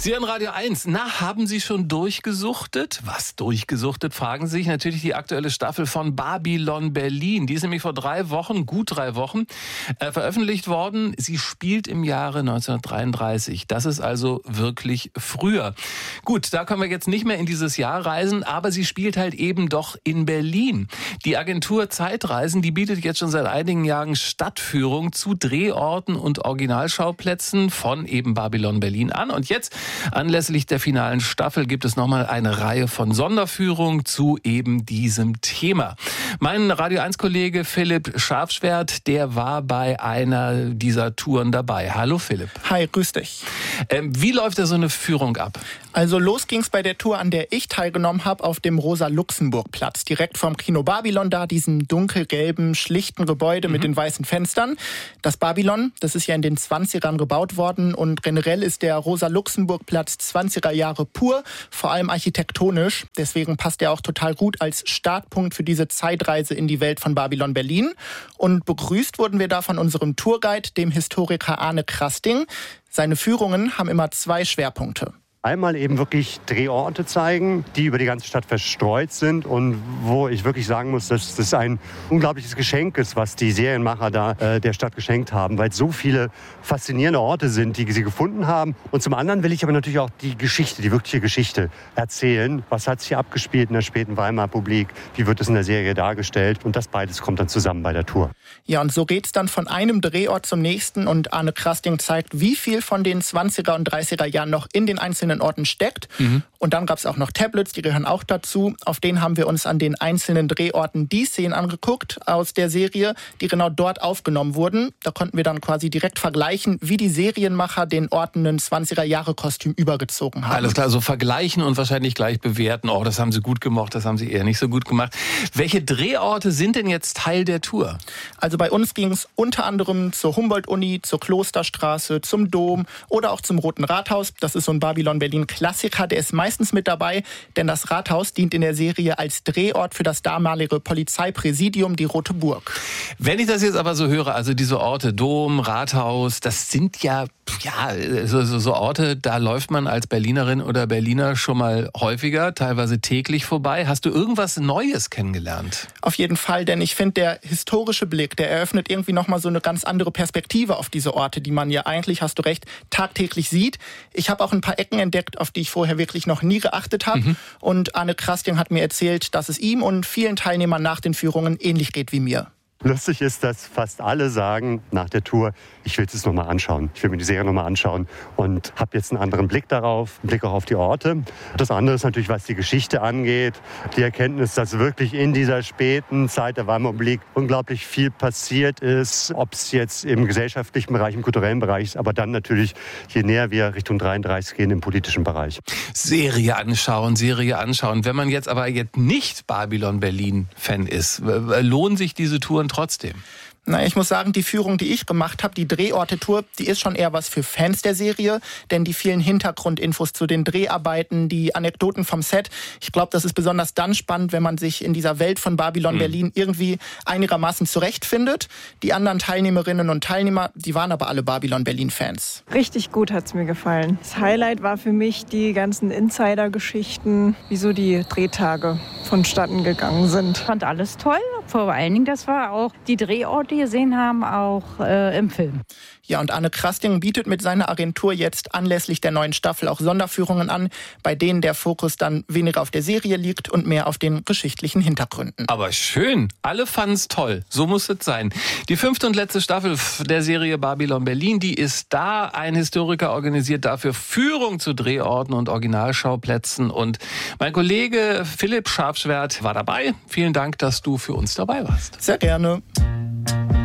Sie hören Radio 1. Na, haben Sie schon durchgesuchtet? Was durchgesuchtet, fragen Sie sich. Natürlich die aktuelle Staffel von Babylon Berlin. Die ist nämlich vor gut 3 Wochen, veröffentlicht worden. Sie spielt im Jahre 1933. Das ist also wirklich früher. Gut, da können wir jetzt nicht mehr in dieses Jahr reisen, aber sie spielt halt eben doch in Berlin. Die Agentur Zeitreisen, die bietet jetzt schon seit einigen Jahren Stadtführung zu Drehorten und Originalschauplätzen von eben Babylon Berlin an. Und jetzt, anlässlich der finalen Staffel, gibt es nochmal eine Reihe von Sonderführungen zu eben diesem Thema. Mein Radio 1-Kollege Philipp Scharfschwert, der war bei einer dieser Touren dabei. Hallo Philipp. Hi, grüß dich. Wie läuft da so eine Führung ab? Also los ging's bei der Tour, an der ich teilgenommen habe, auf dem Rosa-Luxemburg-Platz. Direkt vom Kino Babylon da, diesem dunkelgelben, schlichten Gebäude mit den weißen Fenstern. Das Babylon, das ist ja in den 20ern gebaut worden und generell ist der Rosa-Luxemburg-Platz 20er Jahre pur, vor allem architektonisch. Deswegen passt er auch total gut als Startpunkt für diese Zeitreise in die Welt von Babylon Berlin. Und begrüßt wurden wir da von unserem Tourguide, dem Historiker Arne Krasting. Seine Führungen haben immer 2 Schwerpunkte. Einmal eben wirklich Drehorte zeigen, die über die ganze Stadt verstreut sind und wo ich wirklich sagen muss, dass das ein unglaubliches Geschenk ist, was die Serienmacher da der Stadt geschenkt haben, weil es so viele faszinierende Orte sind, die sie gefunden haben. Und zum anderen will ich aber natürlich auch die Geschichte, die wirkliche Geschichte erzählen. Was hat sich hier abgespielt in der späten Weimarer Republik? Wie wird es in der Serie dargestellt? Und das beides kommt dann zusammen bei der Tour. Ja, und so geht's dann von einem Drehort zum nächsten und Arne Krasting zeigt, wie viel von den 20er und 30er Jahren noch in den einzelnen Orten steckt. Und dann gab es auch noch Tablets, die gehören auch dazu. Auf denen haben wir uns an den einzelnen Drehorten die Szenen angeguckt aus der Serie, die genau dort aufgenommen wurden. Da konnten wir dann quasi direkt vergleichen, wie die Serienmacher den Orten ein 20er-Jahre-Kostüm übergezogen haben. Alles klar, so vergleichen und wahrscheinlich gleich bewerten. Oh, das haben sie gut gemacht, das haben sie eher nicht so gut gemacht. Welche Drehorte sind denn jetzt Teil der Tour? Also bei uns ging es unter anderem zur Humboldt-Uni, zur Klosterstraße, zum Dom oder auch zum Roten Rathaus. Das ist so ein Babylon-Berlin-Klassiker, der ist meistens mit dabei, denn das Rathaus dient in der Serie als Drehort für das damalige Polizeipräsidium, die Rote Burg. Wenn ich das jetzt aber so höre, also diese Orte, Dom, Rathaus, das sind ja so Orte, da läuft man als Berlinerin oder Berliner schon mal häufiger, teilweise täglich vorbei. Hast du irgendwas Neues kennengelernt? Auf jeden Fall, denn ich finde, der historische Blick, der eröffnet irgendwie nochmal so eine ganz andere Perspektive auf diese Orte, die man ja eigentlich, hast du recht, tagtäglich sieht. Ich habe auch ein paar Ecken entdeckt, auf die ich vorher wirklich noch nie geachtet habe. Und Arne Krasting hat mir erzählt, dass es ihm und vielen Teilnehmern nach den Führungen ähnlich geht wie mir. Lustig ist, dass fast alle sagen nach der Tour, ich will es nochmal anschauen. Ich will mir die Serie nochmal anschauen und habe jetzt einen anderen Blick darauf, einen Blick auch auf die Orte. Das andere ist natürlich, was die Geschichte angeht, die Erkenntnis, dass wirklich in dieser späten Zeit der Weimarer Republik unglaublich viel passiert ist, ob es jetzt im gesellschaftlichen Bereich, im kulturellen Bereich ist, aber dann natürlich, je näher wir Richtung 33 gehen, im politischen Bereich. Serie anschauen. Wenn man jetzt aber nicht Babylon Berlin-Fan ist, lohnen sich diese Touren trotzdem? Na, ich muss sagen, die Führung, die ich gemacht habe, die Drehorte-Tour, die ist schon eher was für Fans der Serie, denn die vielen Hintergrundinfos zu den Dreharbeiten, die Anekdoten vom Set, ich glaube, das ist besonders dann spannend, wenn man sich in dieser Welt von Babylon Berlin irgendwie einigermaßen zurechtfindet. Die anderen Teilnehmerinnen und Teilnehmer, die waren aber alle Babylon Berlin-Fans. Richtig gut hat's mir gefallen. Das Highlight war für mich die ganzen Insider-Geschichten, wie so die Drehtage vonstatten gegangen sind. Ich fand alles toll, vor allen Dingen, dass wir auch die Drehorte gesehen haben, auch im Film. Ja, und Arne Krasting bietet mit seiner Agentur jetzt anlässlich der neuen Staffel auch Sonderführungen an, bei denen der Fokus dann weniger auf der Serie liegt und mehr auf den geschichtlichen Hintergründen. Aber schön, alle fanden es toll, so muss es sein. Die 5. und letzte Staffel der Serie Babylon Berlin, die ist da. Ein Historiker organisiert dafür Führung zu Drehorten und Originalschauplätzen. Und mein Kollege Philipp Scharfschwert war dabei. Vielen Dank, dass du für uns dabei warst. Sehr gerne.